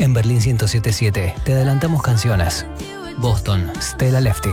En Berlín 107.7 te adelantamos canciones. Boston, Stella Lefty.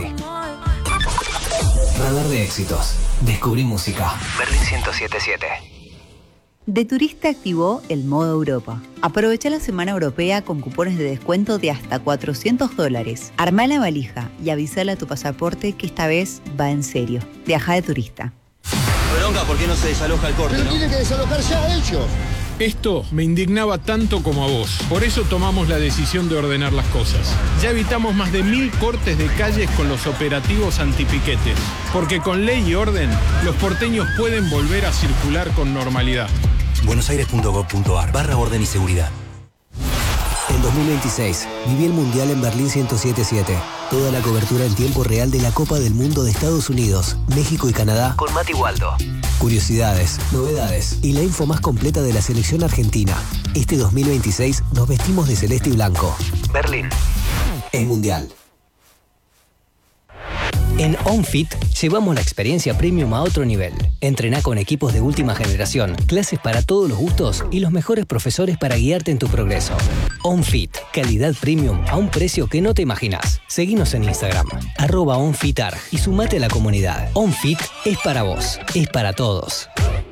Radar de éxitos. Descubrí música. Berlín 107.7. De Turista activó el modo Europa. Aprovecha la semana europea con cupones de descuento de hasta $400. Armá la valija y avísale a tu pasaporte que esta vez va en serio. Viaja de Turista. Bronca, ¿por qué no se desaloja el corte? Pero tienen que desalojar ya ellos. Esto me indignaba tanto como a vos. Por eso tomamos la decisión de ordenar las cosas. Ya evitamos más de 1000 cortes de calles con los operativos antipiquetes. Porque con ley y orden, los porteños pueden volver a circular con normalidad. buenosaires.gov.ar/orden y seguridad. En 2026, viví el Mundial en Berlín 107.7. Toda la cobertura en tiempo real de la Copa del Mundo de Estados Unidos, México y Canadá con Mati Waldo. Curiosidades, novedades y la info más completa de la selección argentina. Este 2026 nos vestimos de celeste y blanco. Berlín es Mundial. En OnFit llevamos la experiencia premium a otro nivel. Entrená con equipos de última generación, clases para todos los gustos y los mejores profesores para guiarte en tu progreso. OnFit, calidad premium a un precio que no te imaginas. Seguinos en Instagram, @OnFitar y sumate a la comunidad. OnFit es para vos, es para todos.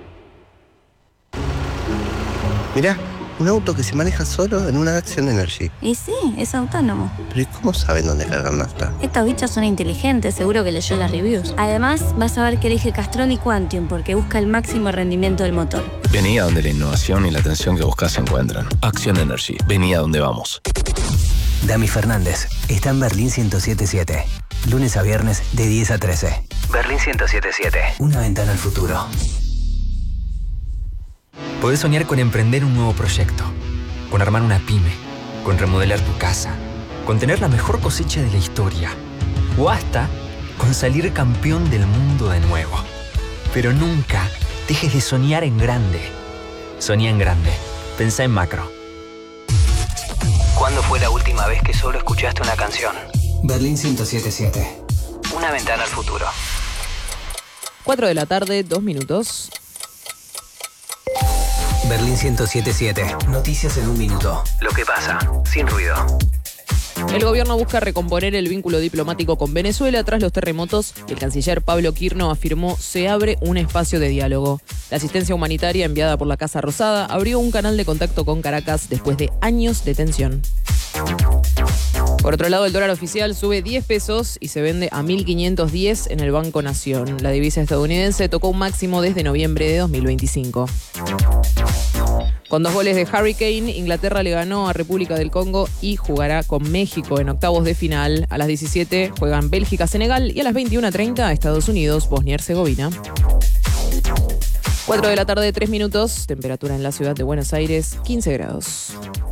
Mirá, un auto que se maneja solo en una Action Energy. Y sí, es autónomo. Pero ¿y cómo saben dónde cargar nafta? Estos bichos son inteligentes, seguro que leyó las reviews. Además, vas a ver que elige Castrol y Quantium porque busca el máximo rendimiento del motor. Vení a donde la innovación y la atención que buscas se encuentran. Action Energy. Vení a donde vamos. Dami Fernández está en Berlín 107.7. Lunes a viernes de 10 a 13. Berlín 107.7. Una ventana al futuro. Podés soñar con emprender un nuevo proyecto, con armar una pyme, con remodelar tu casa, con tener la mejor cosecha de la historia o hasta con salir campeón del mundo de nuevo. Pero nunca dejes de soñar en grande. Soñá en grande. Pensá en macro. ¿Cuándo fue la última vez que solo escuchaste una canción? Berlín 107.7. Una ventana al futuro. 4 de la tarde, 2 minutos. Berlín 107.7. Noticias en un minuto. Lo que pasa, sin ruido. El gobierno busca recomponer el vínculo diplomático con Venezuela tras los terremotos. El canciller Pablo Quirno afirmó se abre un espacio de diálogo. La asistencia humanitaria enviada por la Casa Rosada abrió un canal de contacto con Caracas después de años de tensión. Por otro lado, el dólar oficial sube 10 pesos y se vende a 1.510 en el Banco Nación. La divisa estadounidense tocó un máximo desde noviembre de 2025. Con 2 goles de Harry Kane, Inglaterra le ganó a República del Congo y jugará con México en octavos de final. A las 17 juegan Bélgica-Senegal y a las 21:30 Estados Unidos, Bosnia-Herzegovina. 4 de la tarde, 3 minutos. Temperatura en la ciudad de Buenos Aires, 15 grados.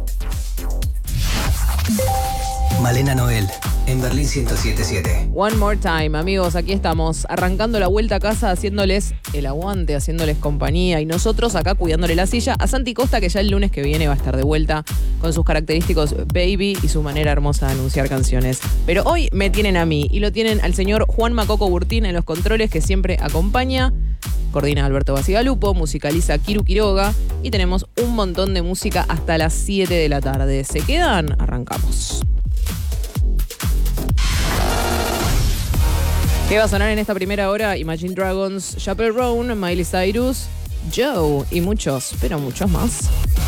Malena Noel, en Berlín 107.7. One more time, amigos, aquí estamos, arrancando la vuelta a casa, haciéndoles el aguante, haciéndoles compañía, y nosotros acá cuidándole la silla a Santi Costa, que ya el lunes que viene va a estar de vuelta con sus característicos baby y su manera hermosa de anunciar canciones. Pero hoy me tienen a mí, y lo tienen al señor Juan Macoco Burtín en los controles, que siempre acompaña. Coordina Alberto Basigalupo, musicaliza Kiru Quiroga, y tenemos un montón de música hasta las 7 de la tarde. ¿Se quedan? Arrancamos. ¿Qué va a sonar en esta primera hora? Imagine Dragons, Chappell Roan, Miley Cyrus, Joe y muchos, pero muchos más.